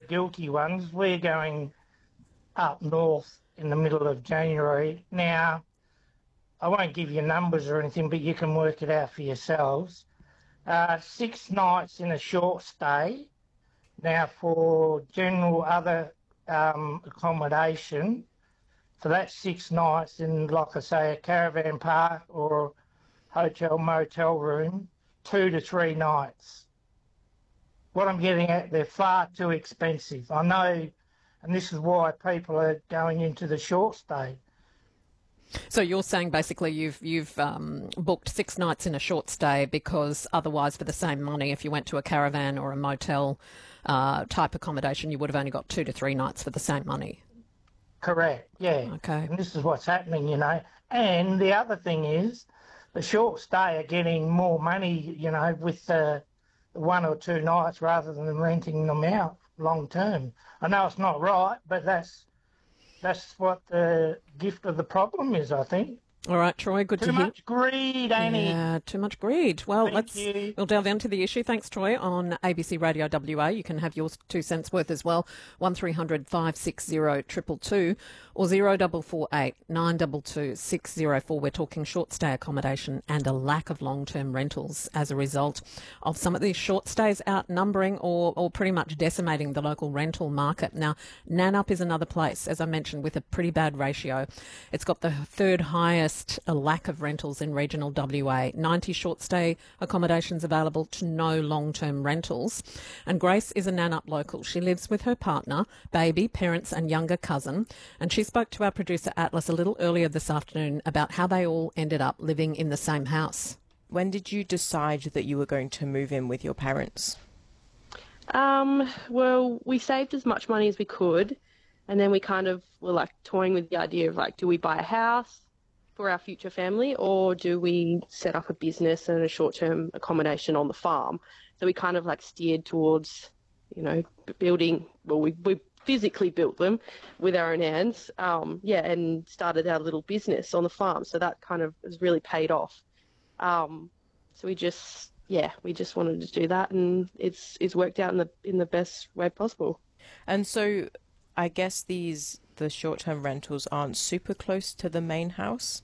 guilty ones. We're going up north in the middle of January. Now, I won't give you numbers or anything, but you can work it out for yourselves. 6 nights in a short stay. Now, for general other accommodation, for that 6 nights in, like I say, a caravan park or hotel, motel room, 2 to 3 nights. What I'm getting at, they're far too expensive. I know, and this is why people are going into the short stay. So you're saying basically you've booked 6 nights in a short stay because otherwise for the same money, if you went to a caravan or a motel type accommodation, you would have only got 2 to 3 nights for the same money. Correct, yeah. Okay. And this is what's happening, you know. And the other thing is the short stay are getting more money, you know, with the 1 or 2 nights rather than renting them out long term. I know it's not right, but that's what the gift of the problem is, I think. All right, Troy, good to hear. Too much greed, Annie. Yeah, too much greed. Well, We'll delve into the issue. Thanks, Troy, on ABC Radio WA. You can have your 2 cents worth as well. 1300 560 222 or 0448 922 604. We're talking short stay accommodation and a lack of long-term rentals as a result of some of these short stays outnumbering or pretty much decimating the local rental market. Now, Nannup is another place, as I mentioned, with a pretty bad ratio. It's got the third highest a lack of rentals in regional WA, 90 short stay accommodations available to no long-term rentals. And Grace is a Nannup local. She lives with her partner, baby, parents and younger cousin. And she spoke to our producer Atlas a little earlier this afternoon about how they all ended up living in the same house. When did you decide that you were going to move in with your parents? Well, we saved as much money as we could, and then we kind of were like toying with the idea of like, do we buy a house for our future family, or do we set up a business and a short-term accommodation on the farm? So we kind of like steered towards, you know, building. Well, we physically built them with our own hands, and started our little business on the farm. So that kind of has really paid off. So we just wanted to do that, and it's worked out in the best way possible. And so, I guess the short-term rentals aren't super close to the main house?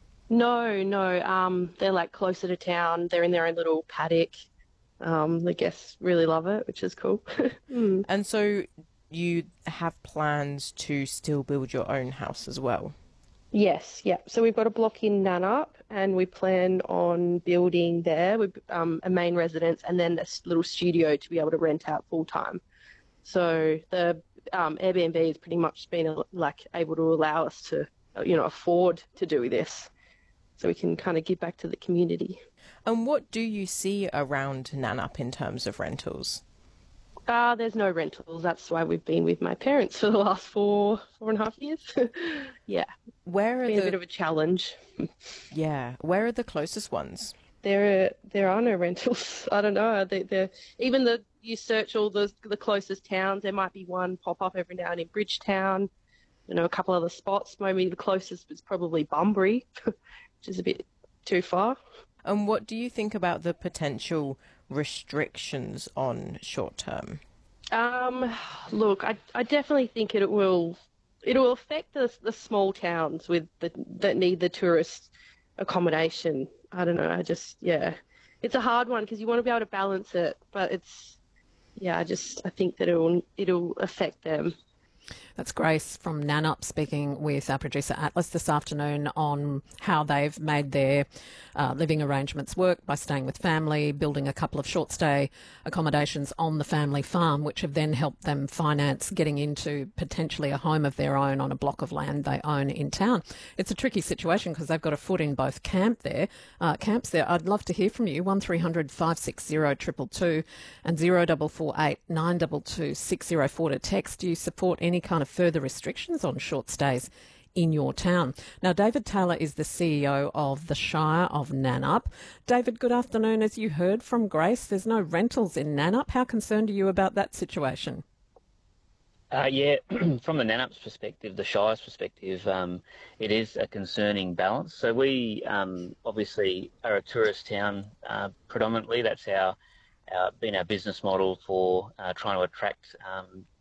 No. They're like closer to town. They're in their own little paddock. The guests really love it, which is cool. And so you have plans to still build your own house as well? Yes, yeah. So we've got a block in Nannup, and we plan on building there with a main residence and then a little studio to be able to rent out full-time. So the Airbnb has pretty much been able to allow us to, afford to do this, so we can kind of give back to the community. And what do you see around Nannup in terms of rentals? There's no rentals. That's why we've been with my parents for the last 4.5 years. Yeah. Where are it's been a bit of a challenge. Yeah. Where are the closest ones? There are no rentals. I don't know. You search all the closest towns, there might be one pop up every now and then in Bridgetown, a couple other spots. Maybe the closest is probably Bunbury, which is a bit too far. And what do you think about the potential restrictions on short term? Look, I definitely think it will affect the small towns that need the tourist accommodation. I don't know. It's a hard one because you want to be able to balance it, but I think that it'll affect them. That's Grace from Nannup speaking with our producer Atlas this afternoon on how they've made their living arrangements work by staying with family, building a couple of short stay accommodations on the family farm, which have then helped them finance getting into potentially a home of their own on a block of land they own in town. It's a tricky situation because they've got a foot in both camps there. I'd love to hear from you. 1300 560 222 and 0448 922 604 to text. Do you support any kind of further restrictions on short stays in your town? Now, David Taylor is the CEO of the Shire of Nannup. David, good afternoon. As you heard from Grace, there's no rentals in Nannup. How concerned are you about that situation? From the Nannup's perspective, the Shire's perspective, it is a concerning balance. So we obviously are a tourist town predominantly. That's been our business model for trying to attract